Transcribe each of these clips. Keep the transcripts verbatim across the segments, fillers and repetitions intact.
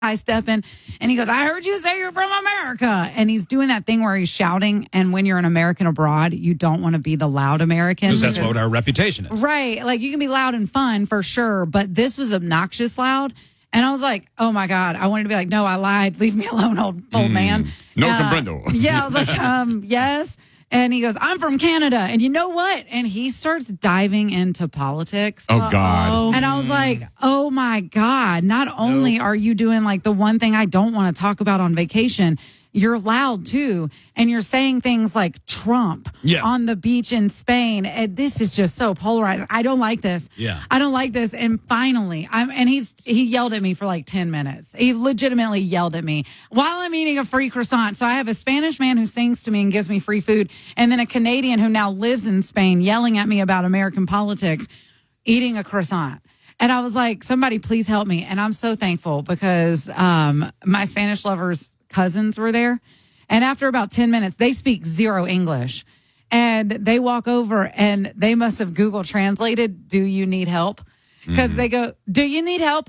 high stepping, and he goes, I heard you say you're from America. And he's doing that thing where he's shouting. And when you're an American abroad, you don't want to be the loud American. Because that's what our reputation is. Right. Like, you can be loud and fun for sure, but this was obnoxious loud. And I was like, oh my God, I wanted to be like, no, I lied. Leave me alone, old old mm, man. No uh, comprendo. Yeah, I was like, um, yes. And he goes, I'm from Canada. And you know what? And he starts diving into politics. Oh, God. And I was like, oh, my God. Not only nope. are you doing like the one thing I don't want to talk about on vacation, you're loud, too. And you're saying things like Trump yeah. on the beach in Spain. And this is just so polarized. I don't like this. Yeah. I don't like this. And finally, I'm, and he's he yelled at me for like ten minutes. He legitimately yelled at me while I'm eating a free croissant. So I have a Spanish man who sings to me and gives me free food. And then a Canadian who now lives in Spain yelling at me about American politics, eating a croissant. And I was like, somebody please help me. And I'm so thankful because um, my Spanish lovers cousins were there. And after about ten minutes, they speak zero English. And they walk over and they must have Google translated, do you need help? Because mm-hmm. they go, do you need help?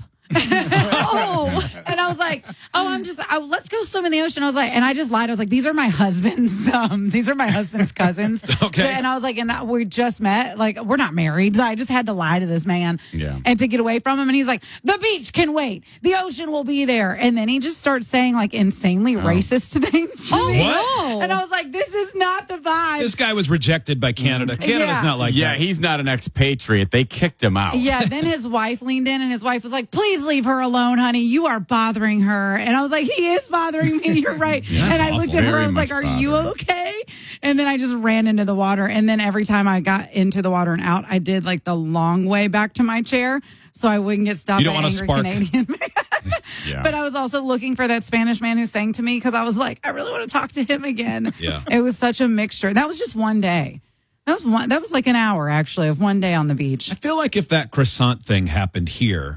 oh, and I was like, oh, I'm just, I, let's go swim in the ocean. I was like, and I just lied. I was like, these are my husband's, um, these are my husband's cousins. Okay. So, and I was like, and I, we just met. Like, we're not married. I just had to lie to this man yeah. and to get away from him. And he's like, the beach can wait. The ocean will be there. And then he just starts saying like insanely oh. racist things. To oh, me. what? And I was like, this is not the vibe. This guy was rejected by Canada. Canada's yeah. not like yeah, that. he's not an expatriate. They kicked him out. Yeah, then his wife leaned in and his wife was like, please leave her alone, honey. You are bothering her. And I was like, he is bothering me. You're right. Yeah, and I awful. looked at her Very and I was like, are bothering. you okay? And then I just ran into the water. And then every time I got into the water and out, I did like the long way back to my chair so I wouldn't get stopped you don't by want angry spark. Canadian man. yeah. But I was also looking for that Spanish man who sang to me because I was like, I really want to talk to him again. Yeah. It was such a mixture. That was just one day. That was one. That was like an hour, actually, of one day on the beach. I feel like if that croissant thing happened here,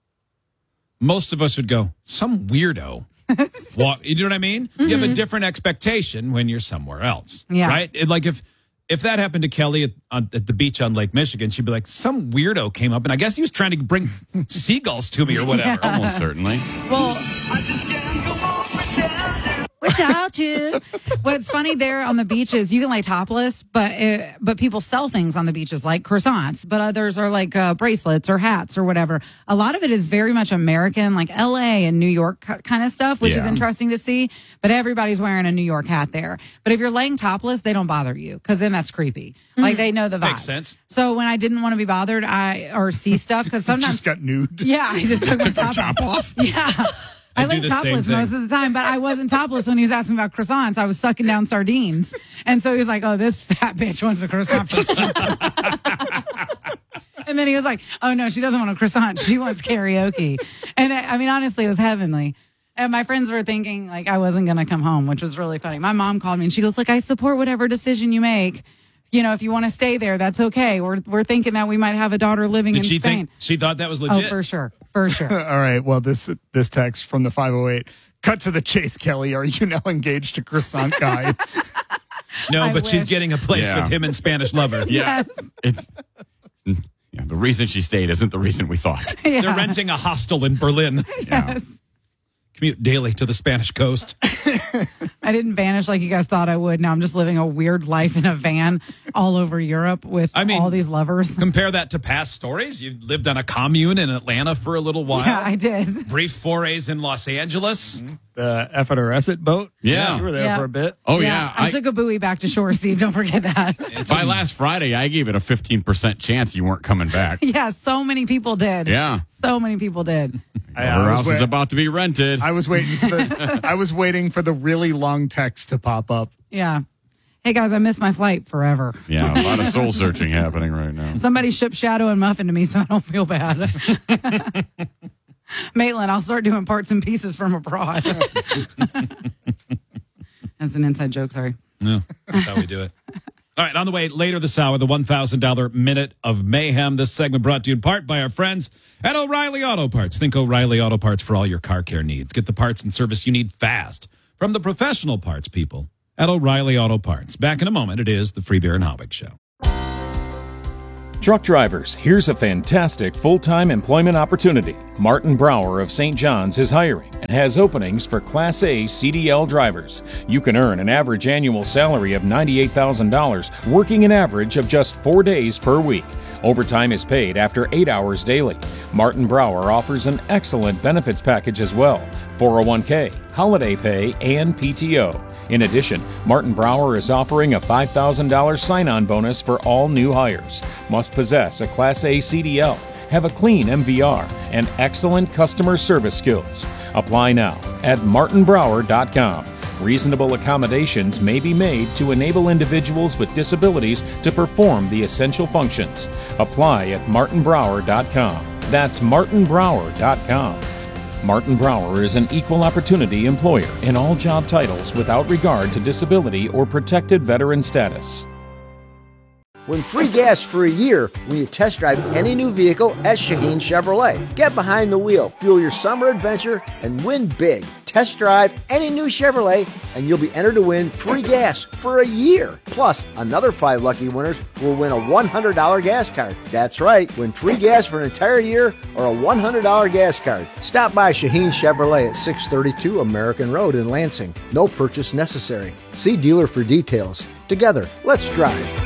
most of us would go, some weirdo. Walk, you know what I mean? Mm-hmm. You have a different expectation when you're somewhere else. Yeah. Right? It, like if if that happened to Kelly at, on, at the beach on Lake Michigan, she'd be like, some weirdo came up, and I guess he was trying to bring seagulls to me or whatever. Yeah. Almost certainly. Well, I just can't go on pretending. without you. What's funny there on the beaches, you can lay topless, but uh, but people sell things on the beaches like croissants, but others are like uh, bracelets or hats or whatever. A lot of it is very much American, like L A and New York kind of stuff, which Yeah. is interesting to see. But everybody's wearing a New York hat there. But if you're laying topless, they don't bother you because then that's creepy. Like they know the vibe. Makes sense. So when I didn't want to be bothered, I or see stuff because sometimes Just got nude. yeah, I just took my top, top off. Yeah. I, I do lay the same topless thing. most of the time, but I wasn't topless when he was asking about croissants. I was sucking down sardines. And so he was like, oh, this fat bitch wants a croissant. And then he was like, oh, no, she doesn't want a croissant. She wants karaoke. And I, I mean, honestly, it was heavenly. And my friends were thinking like I wasn't going to come home, which was really funny. My mom called me and she goes, look, I support whatever decision you make. You know, if you want to stay there, that's okay. We're we're thinking that we might have a daughter living Did in she Spain. think she thought that was Oh, legit? for sure. For sure. All right. Well, this this text from the five oh eight. Cut to the chase, Kelly. Are you now engaged to croissant guy? No, I but she's wish. getting a place Yeah. with him and Spanish lover. Yeah. Yes. It's, it's yeah, the reason she stayed isn't the reason we thought. Yeah. They're renting a hostel in Berlin. Yes. Commute daily to the Spanish coast. I didn't vanish like you guys thought I would. Now I'm just living a weird life in a van all over Europe with I mean, all these lovers. Compare that to past stories. You lived on a commune in Atlanta for a little while. Yeah, I did. Brief forays in Los Angeles. The F it or S it boat. Yeah. You were there Yeah. for a bit. Oh, yeah. I, I- took a buoy back to shore, Steve. Don't forget that. By last Friday, I gave it a fifteen percent chance you weren't coming back. Yeah, so many people did. Yeah. So many people did. I, Her I was house wait- is about to be rented. I was waiting for the I was waiting for the really long text to pop up. Yeah. Hey, guys, I missed my flight forever. Yeah, a lot of soul searching happening right now. Somebody shipped Shadow and Muffin to me, so I don't feel bad. Maitland, I'll start doing parts and pieces from abroad. That's an inside joke, sorry. No, that's how we do it. All right, on the way later this hour, the one thousand dollars Minute of Mayhem. This segment brought to you in part by our friends at O'Reilly Auto Parts. Think O'Reilly Auto Parts for all your car care needs. Get the parts and service you need fast from the professional parts people at O'Reilly Auto Parts. Back in a moment, it is the Free Beer and Hobbig Show. Truck drivers, here's a fantastic full-time employment opportunity. Martin Brower of Saint John's is hiring and has openings for Class A C D L drivers. You can earn an average annual salary of ninety-eight thousand dollars, working an average of just four days per week. Overtime is paid after eight hours daily. Martin Brower offers an excellent benefits package as well: four oh one k, holiday pay, and P T O. In addition, Martin Brower is offering a five thousand dollars sign-on bonus for all new hires. Must possess a Class A C D L, have a clean M V R, and excellent customer service skills. Apply now at martin brower dot com. Reasonable accommodations may be made to enable individuals with disabilities to perform the essential functions. Apply at martin brower dot com. That's martin brower dot com. Martin Brower is an equal opportunity employer in all job titles without regard to disability or protected veteran status. Win free gas for a year when you test drive any new vehicle at Shaheen Chevrolet. Get behind the wheel, fuel your summer adventure, and win big. Test drive any new Chevrolet, and you'll be entered to win free gas for a year. Plus, another five lucky winners will win a one hundred dollars gas card. That's right, win free gas for an entire year or a one hundred dollars gas card. Stop by Shaheen Chevrolet at six thirty-two American Road in Lansing. No purchase necessary. See dealer for details. Together, let's drive.